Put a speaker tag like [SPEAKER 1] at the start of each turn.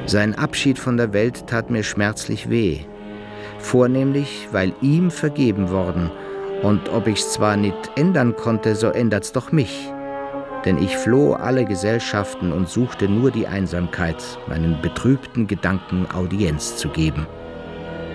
[SPEAKER 1] Sein Abschied von der Welt tat mir schmerzlich weh, vornehmlich, weil ihm vergeben worden, und ob ich's zwar nicht ändern konnte, so ändert's doch mich. Denn ich floh alle Gesellschaften und suchte nur die Einsamkeit, meinen betrübten Gedanken Audienz zu geben.